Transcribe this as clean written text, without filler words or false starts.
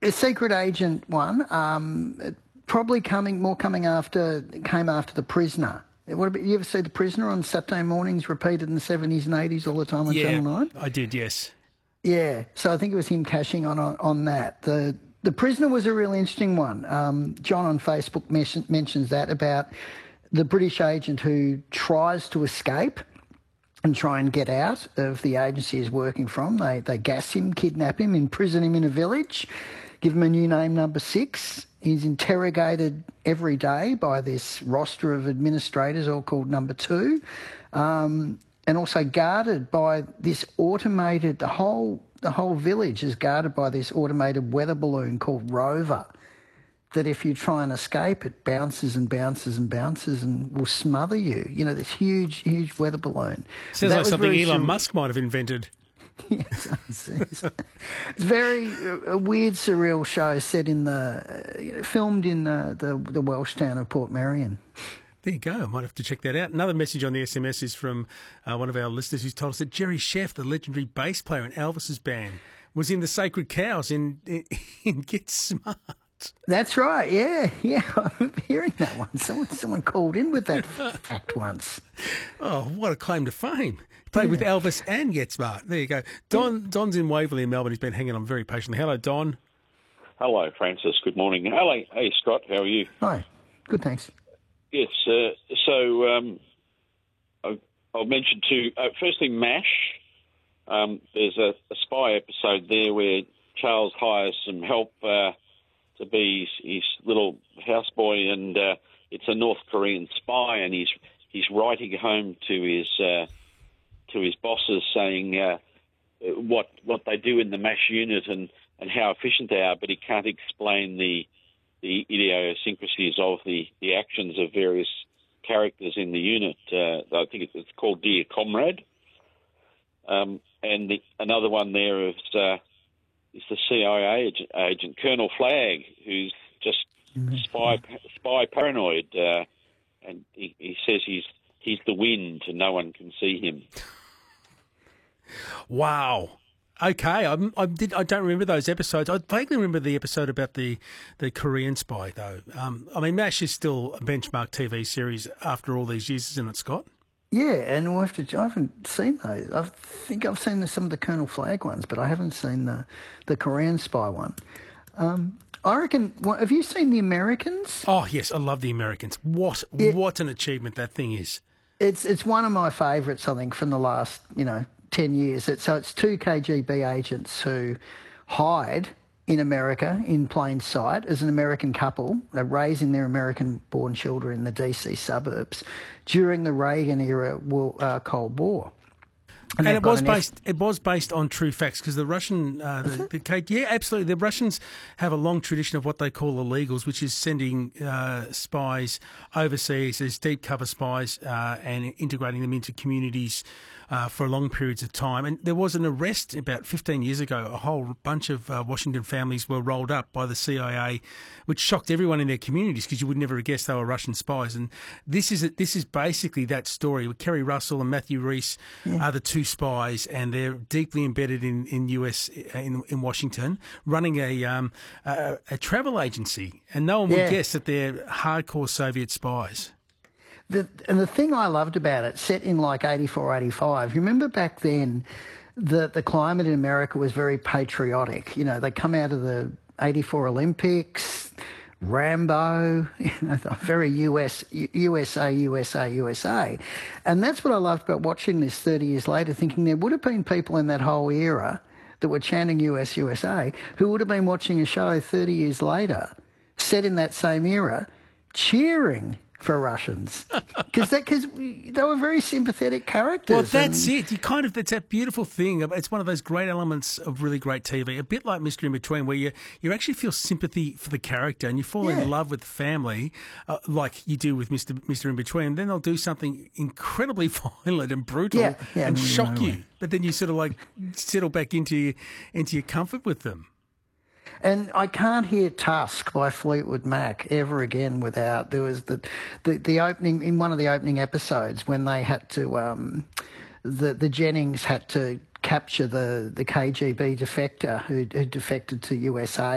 A secret agent one, probably came after The Prisoner. You ever see The Prisoner on Saturday mornings, repeated in the 70s and 80s all the time on Channel 9? I did, yes. Yeah, so I think it was him cashing on that. The Prisoner was a really interesting one. John on Facebook mentions that about the British agent who tries to escape and try and get out of the agency he's working from. They gas him, kidnap him, imprison him in a village, give him a new name, Number 6. He's interrogated every day by this roster of administrators, all called Number 2, and also guarded by this automated. The whole village is guarded by this automated weather balloon called Rover. That if you try and escape, it bounces and bounces and bounces and will smother you. You know, this huge weather balloon. Sounds like something Elon Musk might have invented. Yes, it's very a weird, surreal show set in filmed in the Welsh town of Portmeirion. There you go. I might have to check that out. Another message on the SMS is from one of our listeners who's told us that Jerry Sheff, the legendary bass player in Elvis's band, was in the Sacred Cows in Get Smart. That's right. Yeah. I remember hearing that one. Someone called in with that fact once. Oh, what a claim to fame! Played with Elvis and Get Smart. There you go. Don's in Waverley in Melbourne. He's been hanging on very patiently. Hello, Don. Hello, Francis. Good morning. Hello, hey Scott. How are you? Hi. Good, thanks. Yes. I'll mention firstly, MASH. There's a spy episode there where Charles hires some help to be his little houseboy, and it's a North Korean spy, and he's writing home to his bosses saying what they do in the MASH unit and how efficient they are, but he can't explain the idiosyncrasies of the actions of various characters in the unit. I think it's called Dear Comrade. And another one there is the CIA agent Colonel Flagg, who's just spy paranoid, and he says he's the wind and no one can see him. Wow. Okay, I don't remember those episodes. I vaguely remember the episode about the Korean spy, though. I mean, MASH is still a benchmark TV series after all these years, isn't it, Scott? Yeah, and I haven't seen those. I think I've seen some of the Colonel Flagg ones, but I haven't seen the Korean spy one. I reckon. Have you seen The Americans? Oh yes, I love The Americans. What an achievement that thing is. It's one of my favourites, I think, from the last 10 years. It's two KGB agents who hide in America in plain sight as an American couple. They're raising their American-born children in the DC suburbs during the Reagan-era Cold War. And it was based on true facts because the Russian, yeah, absolutely. The Russians have a long tradition of what they call illegals, which is sending spies overseas as deep cover spies and integrating them into communities for long periods of time. And there was an arrest about 15 years ago. A whole bunch of Washington families were rolled up by the CIA, which shocked everyone in their communities because you would never have guessed they were Russian spies. And this is basically that story. Kerry Russell and Matthew Reese are the two spies, and they're deeply embedded in Washington, running a travel agency. And no one would guess that they're hardcore Soviet spies. And the thing I loved about it, set in like 84, 85, you remember back then the climate in America was very patriotic. You know, they come out of the 84 Olympics, Rambo, very USA. And that's what I loved about watching this 30 years later, thinking there would have been people in that whole era that were chanting USA, who would have been watching a show 30 years later, set in that same era, cheering for Russians, because they were very sympathetic characters. Well, that's it. It's that beautiful thing. It's one of those great elements of really great TV, a bit like Mr. In Between, where you actually feel sympathy for the character and you fall in love with the family, like you do with Mr. In Between. And then they'll do something incredibly violent and brutal and shock you. But then you sort of like settle back into your comfort with them. And I can't hear Tusk by Fleetwood Mac ever again without, there was the opening, in one of the opening episodes when they had to, the Jennings had to capture the KGB defector who defected to USA.